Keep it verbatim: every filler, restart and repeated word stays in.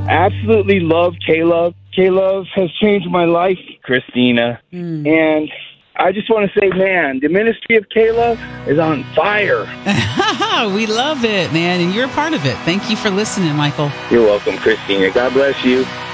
absolutely love K-Love. K-Love has changed my life. Christina. Mm. And I just want to say, man, the ministry of K-Love is on fire. We love it, man. And you're a part of it. Thank you for listening, Michael. You're welcome, Christina. God bless you.